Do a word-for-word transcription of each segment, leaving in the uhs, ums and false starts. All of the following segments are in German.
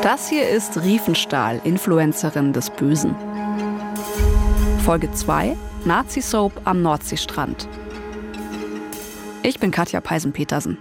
Das hier ist Riefenstahl, Influencerin des Bösen. Folge zwei, Nazi-Soap am Nordseestrand. Ich bin Katja Peisen-Petersen.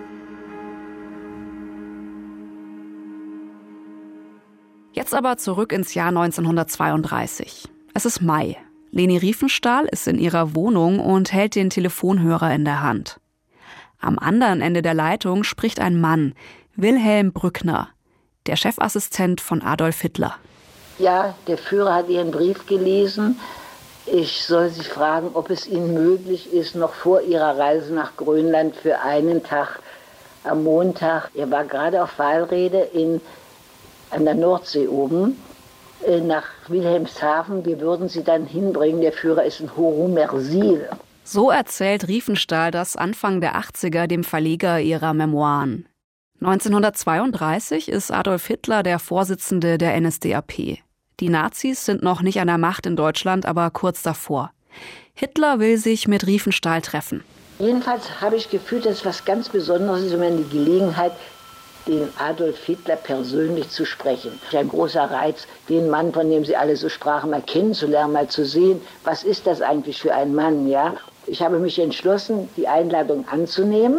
Jetzt aber zurück ins Jahr neunzehnhundertzweiunddreißig. Es ist Mai. Leni Riefenstahl ist in ihrer Wohnung und hält den Telefonhörer in der Hand. Am anderen Ende der Leitung spricht ein Mann, Wilhelm Brückner, der Chefassistent von Adolf Hitler. Ja, der Führer hat Ihren Brief gelesen. Ich soll Sie fragen, ob es Ihnen möglich ist, noch vor Ihrer Reise nach Grönland für einen Tag am Montag, er war gerade auf Wahlrede in, an der Nordsee oben, nach Wilhelmshaven. Wir würden Sie dann hinbringen. Der Führer ist in Horumersiel. So erzählt Riefenstahl das Anfang der achtziger dem Verleger ihrer Memoiren. neunzehnhundertzweiunddreißig ist Adolf Hitler der Vorsitzende der N S D A P. Die Nazis sind noch nicht an der Macht in Deutschland, aber kurz davor. Hitler will sich mit Riefenstahl treffen. Jedenfalls habe ich gefühlt, dass es was ganz Besonderes ist, wenn die Gelegenheit, den Adolf Hitler persönlich zu sprechen. Ein großer Reiz, den Mann, von dem Sie alle so sprachen, mal kennenzulernen, mal zu sehen, was ist das eigentlich für ein Mann, ja? Ich habe mich entschlossen, die Einladung anzunehmen.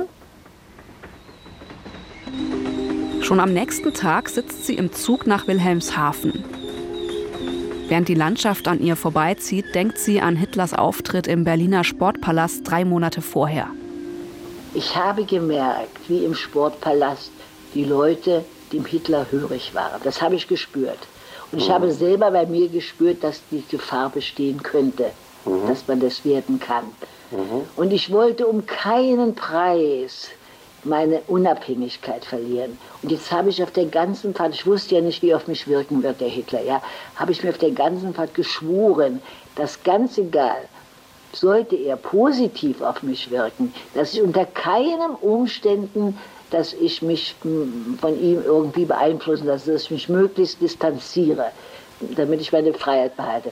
Schon am nächsten Tag sitzt sie im Zug nach Wilhelmshaven. Während die Landschaft an ihr vorbeizieht, denkt sie an Hitlers Auftritt im Berliner Sportpalast drei Monate vorher. Ich habe gemerkt, wie im Sportpalast die Leute dem Hitler hörig waren. Das habe ich gespürt. Und ich mhm. habe selber bei mir gespürt, dass die Gefahr bestehen könnte, mhm. dass man das werden kann. Mhm. Und ich wollte um keinen Preis meine Unabhängigkeit verlieren. Und jetzt habe ich auf der ganzen Fahrt, ich wusste ja nicht, wie auf mich wirken wird, der Hitler, ja, habe ich mir auf der ganzen Fahrt geschworen, dass ganz egal, sollte er positiv auf mich wirken, dass ich unter keinen Umständen, dass ich mich von ihm irgendwie beeinflussen lasse, dass ich mich möglichst distanziere, damit ich meine Freiheit behalte.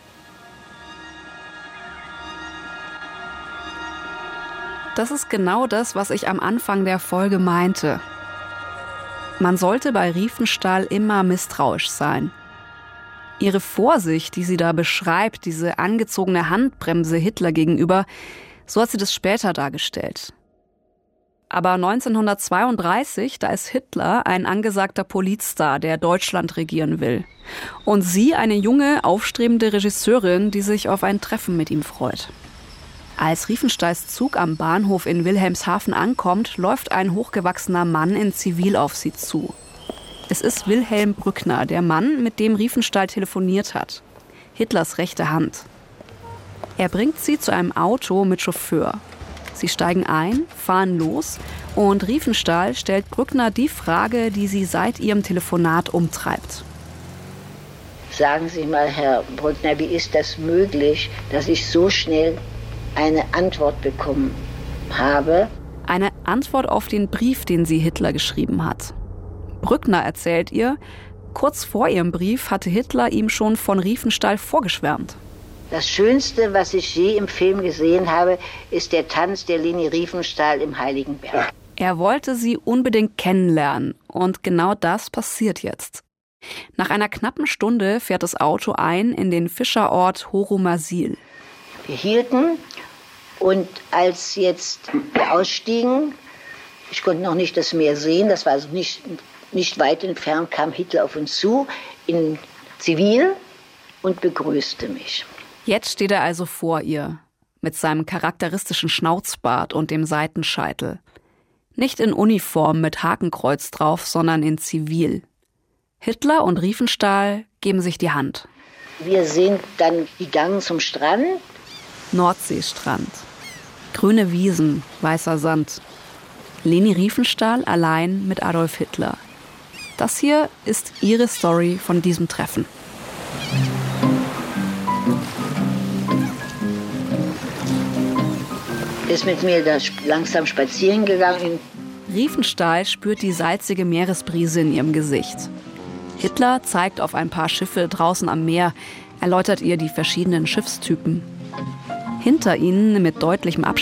Das ist genau das, was ich am Anfang der Folge meinte. Man sollte bei Riefenstahl immer misstrauisch sein. Ihre Vorsicht, die sie da beschreibt, diese angezogene Handbremse Hitler gegenüber, so hat sie das später dargestellt. Aber neunzehnhundertzweiunddreißig, da ist Hitler ein angesagter Politstar, der Deutschland regieren will. Und sie eine junge, aufstrebende Regisseurin, die sich auf ein Treffen mit ihm freut. Als Riefenstahls Zug am Bahnhof in Wilhelmshaven ankommt, läuft ein hochgewachsener Mann in Zivil auf sie zu. Es ist Wilhelm Brückner, der Mann, mit dem Riefenstahl telefoniert hat. Hitlers rechte Hand. Er bringt sie zu einem Auto mit Chauffeur. Sie steigen ein, fahren los und Riefenstahl stellt Brückner die Frage, die sie seit ihrem Telefonat umtreibt. Sagen Sie mal, Herr Brückner, wie ist das möglich, dass ich so schnell eine Antwort bekommen habe? Eine Antwort auf den Brief, den sie Hitler geschrieben hat. Brückner erzählt ihr, kurz vor ihrem Brief hatte Hitler ihm schon von Riefenstahl vorgeschwärmt. Das Schönste, was ich je im Film gesehen habe, ist der Tanz der Leni Riefenstahl im Heiligenberg. Er wollte sie unbedingt kennenlernen und genau das passiert jetzt. Nach einer knappen Stunde fährt das Auto ein in den Fischerort Horumersiel. Wir hielten und als jetzt wir ausstiegen, ich konnte noch nicht das Meer sehen, das war also nicht, nicht weit entfernt, kam Hitler auf uns zu in Zivil und begrüßte mich. Jetzt steht er also vor ihr, mit seinem charakteristischen Schnauzbart und dem Seitenscheitel. Nicht in Uniform mit Hakenkreuz drauf, sondern in Zivil. Hitler und Riefenstahl geben sich die Hand. Wir sind dann gegangen zum Strand. Nordseestrand. Grüne Wiesen, weißer Sand. Leni Riefenstahl allein mit Adolf Hitler. Das hier ist ihre Story von diesem Treffen. Ist mit mir da langsam spazieren gegangen. Riefenstahl spürt die salzige Meeresbrise in ihrem Gesicht. Hitler zeigt auf ein paar Schiffe draußen am Meer, erläutert ihr die verschiedenen Schiffstypen. Hinter ihnen, mit deutlichem Abstand,